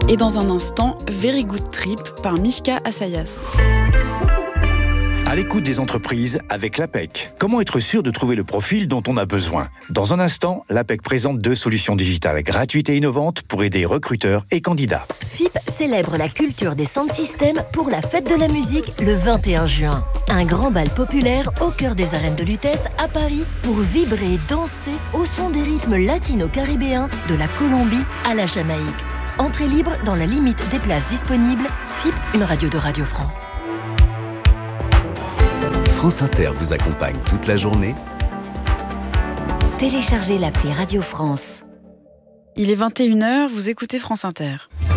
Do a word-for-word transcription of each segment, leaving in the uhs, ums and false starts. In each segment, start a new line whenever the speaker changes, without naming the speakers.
Et dans un instant, Very Good Trip par Mishka Assayas.
À l'écoute des entreprises avec l'A P E C. Comment être sûr de trouver le profil dont on a besoin ? Dans un instant, l'A P E C présente deux solutions digitales gratuites et innovantes pour aider recruteurs et candidats.
F I P célèbre la culture des sound systems pour la fête de la musique le vingt et un juin. Un grand bal populaire au cœur des arènes de Lutèce à Paris pour vibrer et danser au son des rythmes latino-caribéens de la Colombie à la Jamaïque. Entrée libre dans la limite des places disponibles. F I P, une radio de Radio France.
France Inter vous accompagne toute la journée.
Téléchargez l'appli Radio France.
Il est vingt et une heures, vous écoutez France Inter.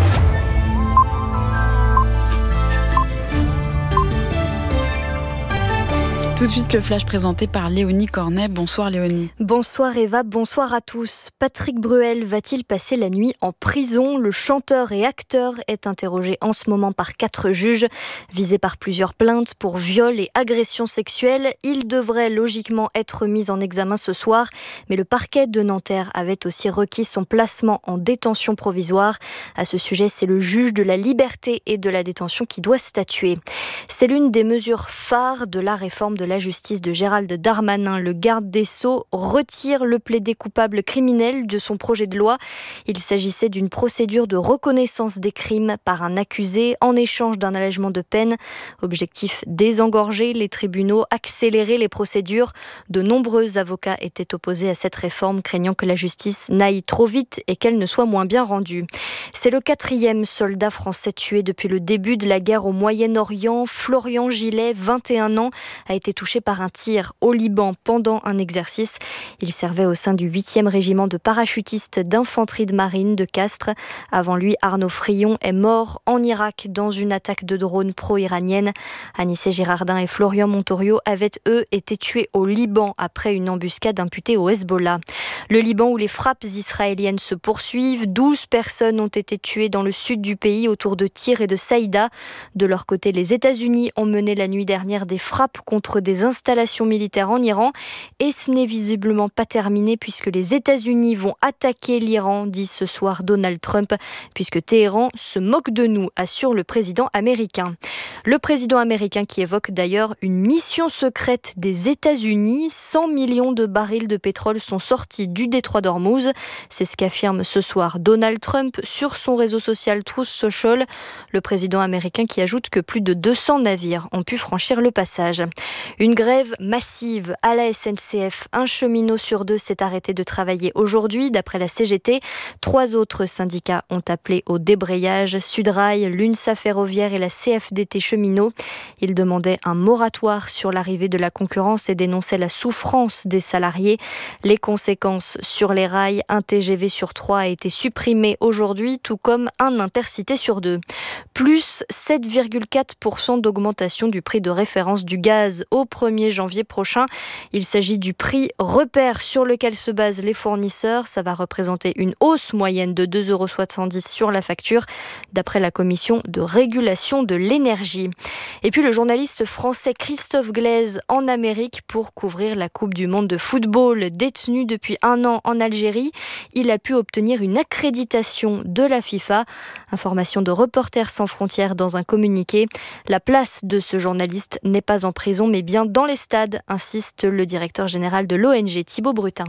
Tout de suite, le flash présenté par Léonie Cornet. Bonsoir Léonie.
Bonsoir Eva, bonsoir à tous. Patrick Bruel va-t-il passer la nuit en prison ? Le chanteur et acteur est interrogé en ce moment par quatre juges. Visé par plusieurs plaintes pour viol et agression sexuelle, il devrait logiquement être mis en examen ce soir. Mais le parquet de Nanterre avait aussi requis son placement en détention provisoire. À ce sujet, c'est le juge de la liberté et de la détention qui doit statuer. C'est l'une des mesures phares de la réforme de la justice de Gérald Darmanin. Le garde des Sceaux retire le plaidé coupable criminel de son projet de loi. Il s'agissait d'une procédure de reconnaissance des crimes par un accusé en échange d'un allègement de peine. Objectif: désengorger les tribunaux, accélérer les procédures. De nombreux avocats étaient opposés à cette réforme, craignant que la justice n'aille trop vite et qu'elle ne soit moins bien rendue. C'est le quatrième soldat français tué depuis le début de la guerre au Moyen-Orient. Florian Gillet, vingt et un ans, a été touché par un tir au Liban pendant un exercice. Il servait au sein du huitième régiment de parachutistes d'infanterie de marine de Castres. Avant lui, Arnaud Frion est mort en Irak dans une attaque de drone pro-iranienne. Anissé Girardin et Florian Montorio avaient, eux, été tués au Liban après une embuscade imputée au Hezbollah. Le Liban, où les frappes israéliennes se poursuivent, douze personnes ont été tuées dans le sud du pays autour de Tyr et de Saïda. De leur côté, les États-Unis ont mené la nuit dernière des frappes contre des installations militaires en Iran. Et ce n'est visiblement pas terminé puisque les États-Unis vont attaquer l'Iran, dit ce soir Donald Trump, puisque Téhéran se moque de nous, assure le président américain. Le président américain qui évoque d'ailleurs une mission secrète des États-Unis. cent millions de barils de pétrole sont sortis du détroit d'Ormuz. C'est ce qu'affirme ce soir Donald Trump sur son réseau social Truth Social. Le président américain qui ajoute que plus de deux cents navires ont pu franchir le passage. Une grève massive à la S N C F. Un cheminot sur deux s'est arrêté de travailler aujourd'hui, d'après la C G T. Trois autres syndicats ont appelé au débrayage. Sudrail, l'UNSA Ferroviaire et la C F D T Cheminots. Ils demandaient un moratoire sur l'arrivée de la concurrence et dénonçaient la souffrance des salariés. Les conséquences sur les rails, un T G V sur trois a été supprimé aujourd'hui, tout comme un Intercité sur deux. Plus sept virgule quatre pour cent d'augmentation du prix de référence du gaz au premier janvier prochain. Il s'agit du prix repère sur lequel se basent les fournisseurs. Ça va représenter une hausse moyenne de deux euros soixante-dix sur la facture, d'après la commission de régulation de l'énergie. Et puis le journaliste français Christophe Glaise en Amérique pour couvrir la Coupe du monde de football. Détenu depuis un an en Algérie, il a pu obtenir une accréditation de la FIFA. Information de Reporters sans frontières dans un communiqué. La place de ce journaliste n'est pas en prison mais bien dans les stades, insiste le directeur général de l'O N G Thibaut Brutin.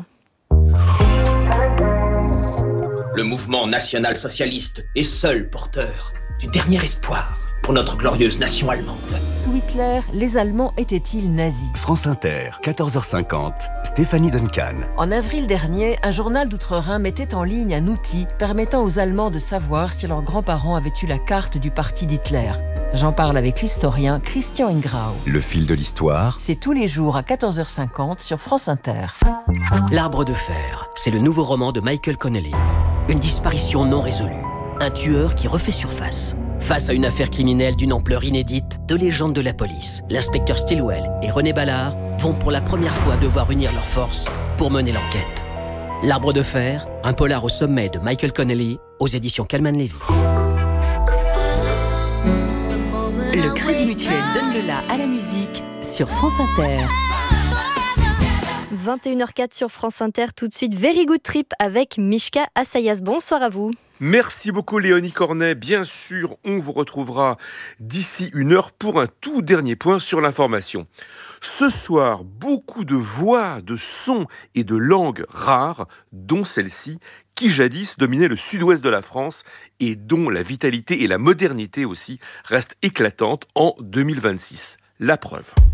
Le mouvement national-socialiste est seul porteur du dernier espoir pour notre glorieuse nation allemande.
Sous Hitler, les Allemands étaient-ils nazis ?
France Inter, quatorze heures cinquante, Stéphanie Duncan.
En avril dernier, un journal d'outre-Rhin mettait en ligne un outil permettant aux Allemands de savoir si leurs grands-parents avaient eu la carte du parti d'Hitler. J'en parle avec l'historien Christian Ingrao.
Le fil de l'histoire.
C'est tous les jours à quatorze heures cinquante sur France Inter.
L'Arbre de fer, c'est le nouveau roman de Michael Connelly. Une disparition non résolue. Un tueur qui refait surface. Face à une affaire criminelle d'une ampleur inédite, deux légendes de la police, l'inspecteur Stilwell et René Ballard, vont pour la première fois devoir unir leurs forces pour mener l'enquête. L'Arbre de fer, un polar au sommet de Michael Connelly, aux éditions Calman Levy.
Le Crédit Mutuel donne le la à la musique sur France Inter.
vingt et une heures zéro quatre sur France Inter. Tout de suite, Very Good Trip avec Mishka Assayas. Bonsoir à vous.
Merci beaucoup Léonie Cornet. Bien sûr, on vous retrouvera d'ici une heure pour un tout dernier point sur l'information. Ce soir, beaucoup de voix, de sons et de langues rares, dont celle-ci, qui jadis dominait le sud-ouest de la France et dont la vitalité et la modernité aussi restent éclatantes en deux mille vingt-six. La preuve.